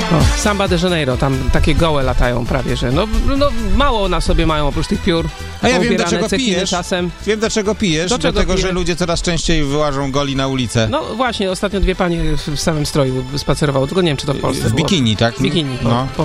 O, Samba de Janeiro, tam takie gołe latają prawie, że no mało na sobie mają oprócz tych piór. A ja wiem, Ubierane dlaczego cekiny pijesz. czasem. Wiem, dlaczego pijesz. Dlaczego Dlatego, piję? że ludzie coraz częściej wyłażą goli na ulicę. No właśnie, ostatnio 2 panie w samym stroju spacerowały, tylko nie wiem, czy to w Polsce W było. bikini, tak? W bikini, No. po